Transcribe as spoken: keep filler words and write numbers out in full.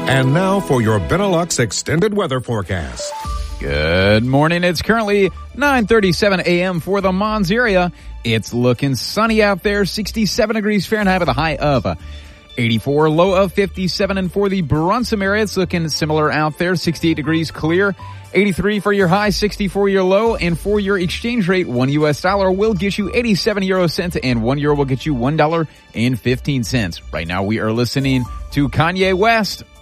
And now for your Benelux extended weather forecast. Good morning. It's currently nine thirty-seven a.m. for the Mons area. It's looking sunny out there, sixty-seven degrees Fahrenheit with a high of eighty-four, low of fifty-seven. And for the Brunssum area, it's looking similar out there, sixty-eight degrees clear, eighty-three for your high, sixty-four your low. And for your exchange rate, one U S dollar will get you eighty-seven euro cents and one euro will get you one dollar and fifteen cents. Right now we are listening to Kanye West